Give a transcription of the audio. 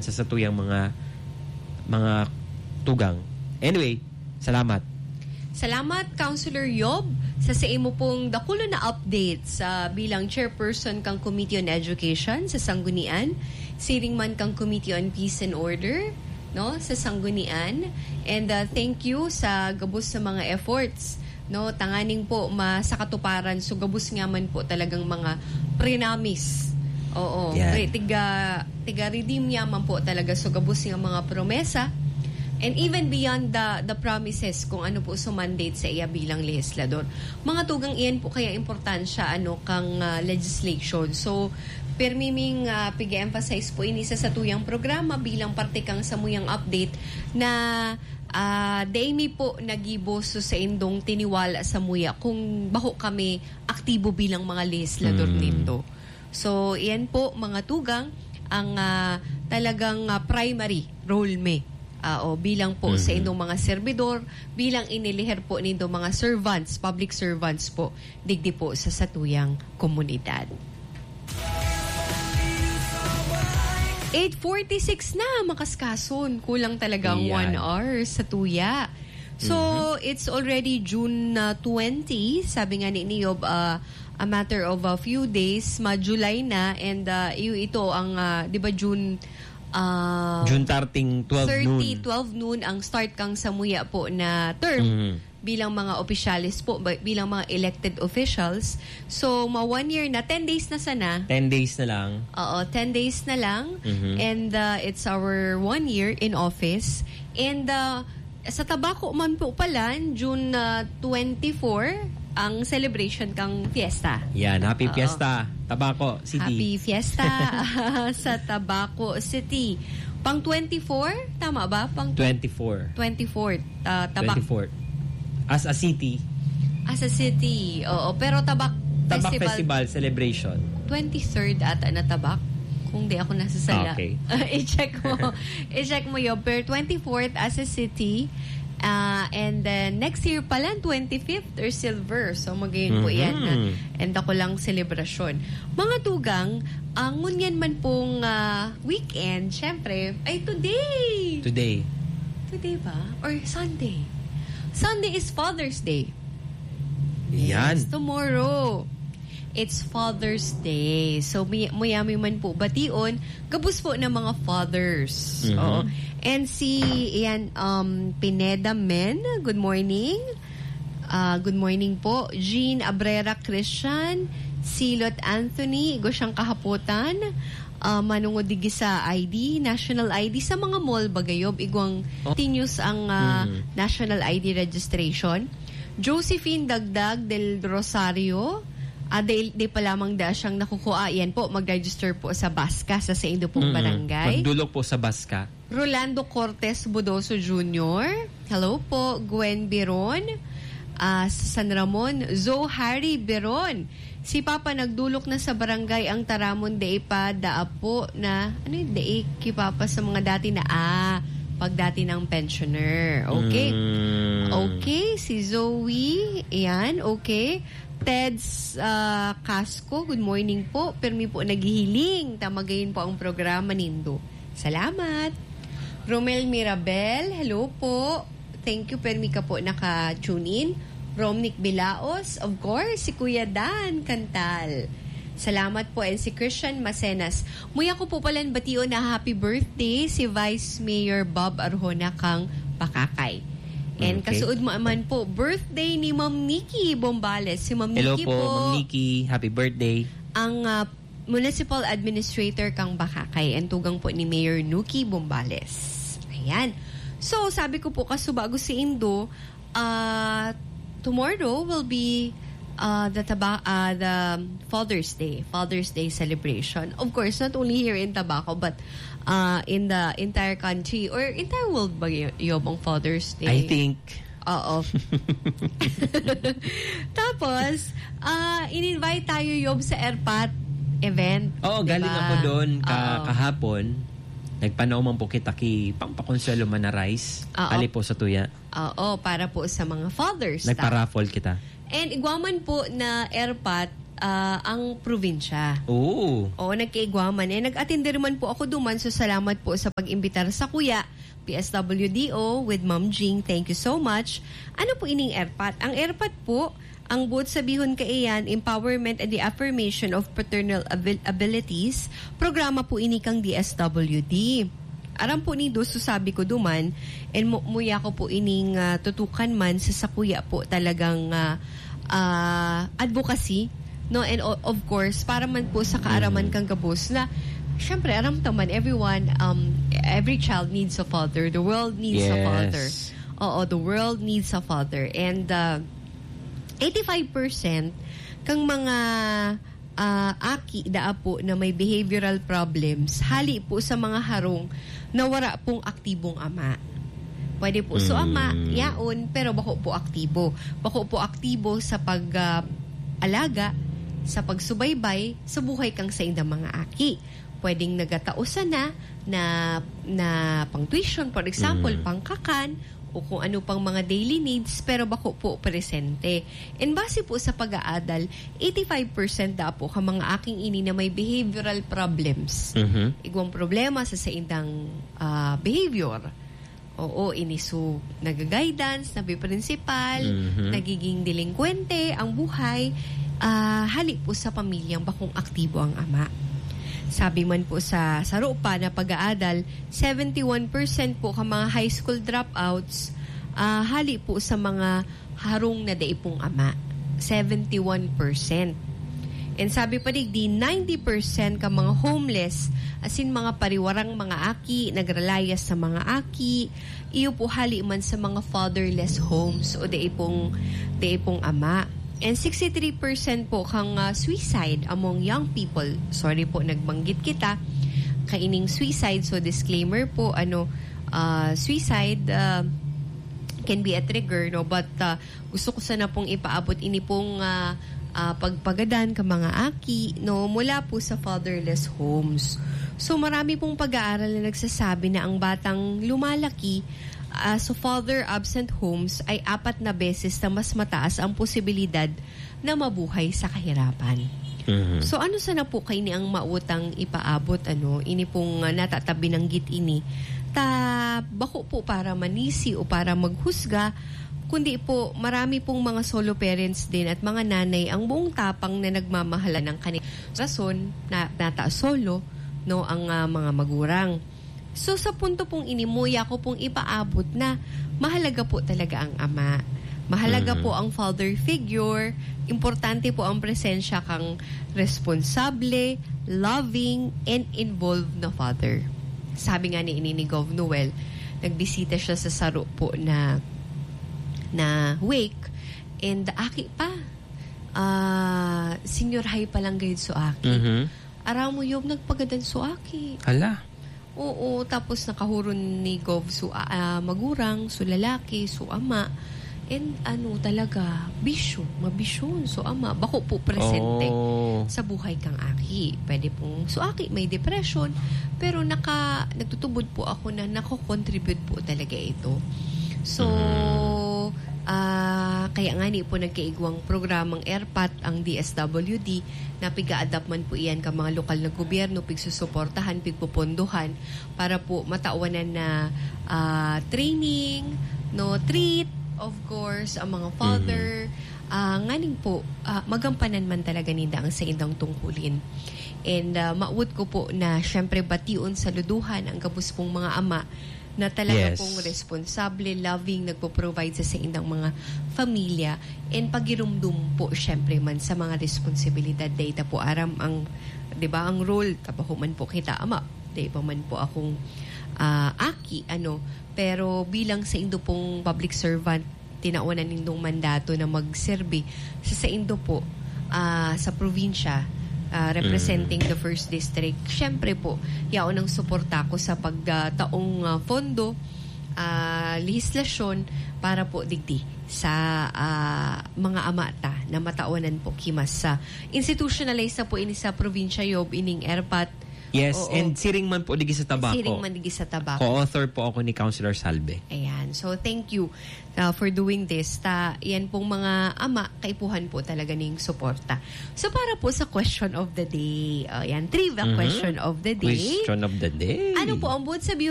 sa satuyang mga tugang. Anyway, salamat. Salamat, Councilor Yob, sa imo pong dakulo na update sa bilang chairperson kang Committee on Education sa Sanggunian, siring man kang Committee on Peace and Order, no, sa Sanggunian. And thank you sa gabos sa mga efforts, no, tanganing po masakatuparan so gabos nga man po talagang mga prenamis. Oo, tiga redeem yaman po talaga so gabos nga mga promesa. And even beyond the promises kung ano po mandate sa iya bilang legislador. Mga tugang iyan po kaya importansya kang legislation. So, permiming pig-emphasize po ini sa tuyang programa bilang parte kang samuyang update na daimi po nagibo so sa indong tiniwala sa muya kung baho kami aktibo bilang mga legislador nito. So, iyan po mga tugang ang talagang primary role bilang po sa inyong mga servidor, bilang iniliher po nito mga servants, public servants po, digdi po sa satuyang komunidad. 8:46 na, makaskason. Kulang talagang 1 hour sa tuya. So, it's already June 20. Sabi nga ni Yob, a matter of a few days, July na, and ito ang, di ba June 30, 12 noon ang start kang samuya po na term bilang mga opisyalis po, bilang mga elected officials. So, 1 year na, 10 days na sana. 10 days na lang. Oo, 10 days na lang. And it's our 1 year in office. And sa Tabaco man po pala, June 24, ang celebration kang fiesta. Yan, happy fiesta, Tabaco City. Happy fiesta sa Tabaco City. Pang 24, tama ba? Pang 24. 24. 24. As a city. As a city. Oo, pero Tabak Festival celebration. 23rd ata na Tabak. Kung di ako nasasala. Okay. I-check mo yun. Pero 24th as a city. And then next year pala 25th or silver. So magayon po yan na and ako lang selebrasyon. Mga tugang, ang ngunyan man pong weekend, syempre, ay today. Today ba? Or Sunday? Sunday is Father's Day. Yan. Yes, tomorrow. It's Father's Day. So, muyami man po bation, gabos po ng mga fathers. Oo. And Pineda Men, good morning. Good morning po. Jean Abrera Christian, Silot Anthony, igo siyang kahaputan. Manungod digi sa ID, National ID sa mga mall bagayob, igwang continuous ang National ID registration. Josephine Dagdag del Rosario, di pa lamang siyang nakukuha. Yan po, mag-register po sa Basca, sa Indo pong barangay. Magdulog po sa Basca. Rolando Cortez Budoso Jr. Hello po. Gwen Biron. Sa San Ramon. Zoe Harry Biron. Si Papa nagdulok na sa barangay ang Taramon Deipa Daapo na, Papa sa mga dati na, pag dati ng pensioner. Okay. Okay, si Zoe. Ayan, okay. Ted's Casco, good morning po. Permi po naghihiling. Tamagayin po ang programa nindo. Salamat. Romel Mirabel, hello po. Thank you, permi ka po naka-tune in. Romnick Bilaos, of course, si Kuya Dan Cantal. Salamat po. And si Christian Macenas. Muya ko po palang batiyo na happy birthday si Vice Mayor Bob Arjona kang Pakakay. And kasuod mo naman po, birthday ni Ma'am Nikki Bombales. Si Ma'am Nikki po. Hello po, Ma'am Nikki. Happy birthday. Ang Municipal Administrator kang Bakakay. And tugang po ni Mayor Nuki Bombales. Ayan. So, sabi ko po, kasubago si Indo, tomorrow will be the Father's Day celebration. Of course, not only here in Tabaco, but in the entire country or entire world ba yung Father's Day? I think. Oo. Tapos, in-invite tayo Yob sa ERPAT event. Oo, diba? Galing ako doon kahapon. Nagpanaw po kita pampakonselo man na rice. Ali po sa tuya. Oo, para po sa mga fathers. Nagpa-raffle kita. And igwaman po na ERPAT, ang probinsya. Oo. Oo, nagkaigwaman. Nag-attend naman po ako duman. So, salamat po sa pag-imbitar sa kuya. PSWDO with Ma'am Jing. Thank you so much. Ano po ining ERPAT? Ang ERPAT po, ang buot sabihon kaiyan, Empowerment and the Affirmation of Paternal Abilities, programa po ini kang DSWD. Aram po ni Doso sabi ko duman, and muya ko po ining tutukan man sa sakuya po talagang advocacy, no? And of course, para man po sa kaaraman kang kabus na syempre, aram taman, everyone, every child needs a father. The world needs a father. Oo, the world needs a father. And 85% kang mga aki daa po na may behavioral problems, hali po sa mga harong na wala pong aktibong ama. Pwede po so ama, yaon, pero bako po aktibo. Bako po aktibo sa pag-alaga, sa pagsubaybay, sa buhay kang sa indang mga aki. Pwedeng nagatausan na pang tuition, for example, pang kakan, o kung ano pang mga daily needs, pero bako po presente. And base po sa pag-aadal, 85% da po ka mga aking ini na may behavioral problems. Igwang problema sa indang behavior. Oo, iniso nag-guidance, nabi-principal, nagiging delinkwente ang buhay, hali po sa pamilyang bakong aktibo ang ama. Sabi man po sa rupa na pag-aadal, 71% po ka mga high school dropouts, hali po sa mga harong na daipong ama. 71%. And sabi pa digdi, 90% ka mga homeless, as in mga pariwarang mga aki, nagralayas sa mga aki, iyo po hali man sa mga fatherless homes o daipong ama. And 63% po kang suicide among young people. Sorry po, nagbanggit kita. Kaining suicide, so disclaimer po, suicide can be a trigger, no? But gusto ko sana pong ipaabot ini pong pagpagadan ka mga aki, no? Mula po sa fatherless homes. So marami pong pag-aaral na nagsasabi na ang batang lumalaki sa father-absent homes ay 4 na beses na mas mataas ang posibilidad na mabuhay sa kahirapan. So ano sana po kayo ni ang mautang ipaabot, ini pong natatabi ng git ini, bako po para manisi o para maghusga, kundi po marami pong mga solo parents din at mga nanay ang buong tapang na nagmamahala ng kanilang rason na solo, no, ang mga magurang. So sa punto pong inimuya ko pong ipaabot na mahalaga po talaga ang ama. Mahalaga po ang father figure. Importante po ang presensya kang responsable, loving, and involved na father. Sabi nga ni Gov Noel, nagbisita siya sa saro po na wake, and aki pa. Senior high pa lang gayud so aki. Araw mo yung nagpagadan so aki. Hala. Oo, tapos nakahuron ni Gov magurang, so lalaki, so ama. And talaga, mabisyon, so ama. Bako po presente sa buhay kang aki. Pwede pong, so aki, may depression, pero nagtutubod po ako na nako-contribute po talaga ito. So, kaya nga ni po nagkaigwang programang ERPAT ang DSWD na piga-adapt man po iyan ka mga lokal na gobyerno, pigsusuportahan, pigpupondohan para po matauanan na training, no, treat, of course, ang mga father, nganing po, magampanan man talaga ninda ang sa indang tungkulin. And maud ko po na syempre batiun sa luduhan ang gabus pong mga ama na talaga pong responsable, loving, nagpo-provide sa indang mga familia, and pagirumdum po syempre man sa mga responsibilidad data po aram ang, 'di ba, ang role tapaho man po kita ama, di pa man po akong aki pero bilang sa indo pong public servant, tinaunan nindong mandato na magserbi sa indo po sa probinsya, representing the first district. Syempre po, yaon ang suporta ko sa pagtaong pondo, lehislasyon para po digdi sa mga amata na mataunan po kimas sa institutionalize na po ini sa probinsya yob ining ERPAT Yes, Oo. and siring man po digi sa tabako. Siring manigi sa tabako. Co-author po ako ni Councilor Salve. Ayan. So, thank you for doing this. Yan pong mga ama, kaipuhan po talaga ng suporta. So, para po sa question of the day. Yan, trivia question of the day. Question of the day. Ano po ang buod sa